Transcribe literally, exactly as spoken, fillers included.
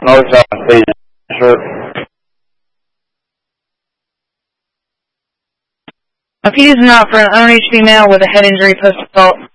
North South State. Sure. A fuse is not for an underage female with a head injury post-assault.